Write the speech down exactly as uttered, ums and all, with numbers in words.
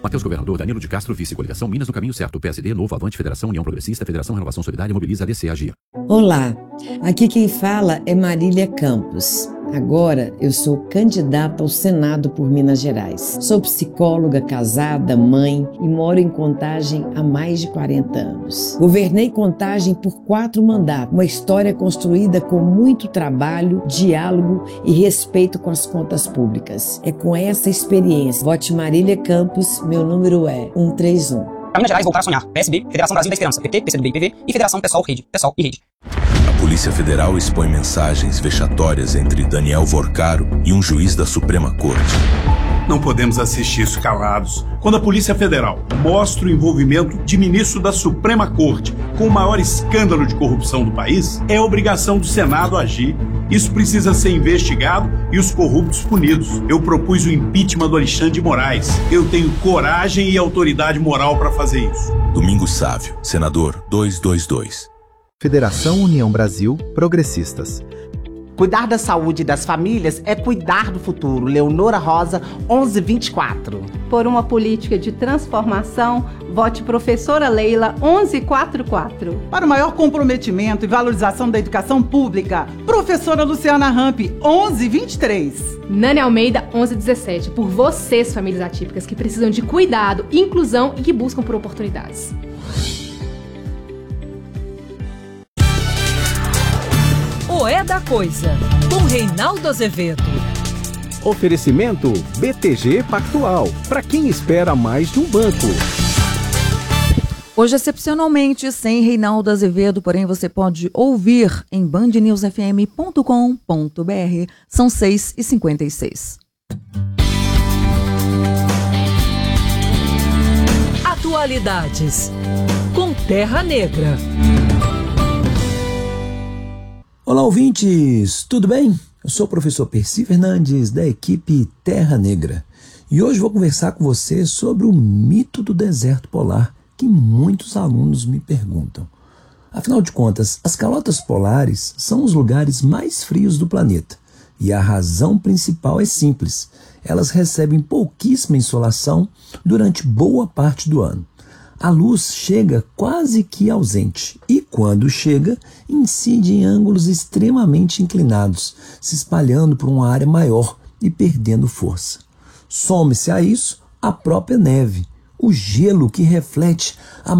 Matheus Governador, Danilo de Castro, Vice, Coligação Minas no Caminho Certo, P S D, Novo, Avante, Federação, União Progressista, Federação Renovação Solidária, Mobiliza, A D C, Agir. Olá, aqui quem fala é Marília Campos. Agora eu sou candidata ao Senado por Minas Gerais. Sou psicóloga, casada, mãe e moro em Contagem há mais de quarenta anos. Governei Contagem por quatro mandatos, uma história construída com muito trabalho, diálogo e respeito com as contas públicas. É com essa experiência. Vote Marília Campos, meu número é cento e trinta e um. Para Minas Gerais, voltar a sonhar. P S B, Federação Brasil da Esperança, P T, P C do B e P V e Federação Pessoal, Rede, Pessoal e Rede. A Polícia Federal expõe mensagens vexatórias entre Daniel Vorcaro e um juiz da Suprema Corte. Não podemos assistir isso calados. Quando a Polícia Federal mostra o envolvimento de ministro da Suprema Corte com o maior escândalo de corrupção do país, é obrigação do Senado agir. Isso precisa ser investigado e os corruptos punidos. Eu propus o impeachment do Alexandre de Moraes. Eu tenho coragem e autoridade moral para fazer isso. Domingos Sávio, senador duzentos e vinte e dois. Federação União Brasil, Progressistas. Cuidar da saúde das famílias é cuidar do futuro. Leonora Rosa, onze vinte e quatro. Por uma política de transformação, vote Professora Leila, onze quarenta e quatro. Para o maior comprometimento e valorização da educação pública, Professora Luciana Ramp, onze vinte e três. Nani Almeida, onze dezessete. Por vocês, famílias atípicas, que precisam de cuidado, inclusão e que buscam por oportunidades. O É da Coisa, com Reinaldo Azevedo. Oferecimento B T G Pactual, para quem espera mais de um banco. Hoje, excepcionalmente, sem Reinaldo Azevedo, porém você pode ouvir em band news f m ponto com ponto b r. São seis e cinquenta e seis. Atualidades, com Terra Negra. Olá, ouvintes, tudo bem? Eu sou o professor Percy Fernandes, da equipe Terra Negra, e hoje vou conversar com você sobre o mito do deserto polar, que muitos alunos me perguntam. Afinal de contas, as calotas polares são os lugares mais frios do planeta, e a razão principal é simples: elas recebem pouquíssima insolação durante boa parte do ano. A luz chega quase que ausente e, quando chega, incide em ângulos extremamente inclinados, se espalhando por uma área maior e perdendo força. Some-se a isso a própria neve, o gelo que reflete a